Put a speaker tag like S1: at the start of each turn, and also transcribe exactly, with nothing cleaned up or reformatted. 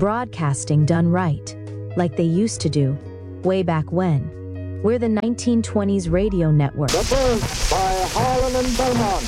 S1: Broadcasting done right, like they used to do, way back when. We're the nineteen twenties radio network.
S2: The Birth by Harlan and Belmont.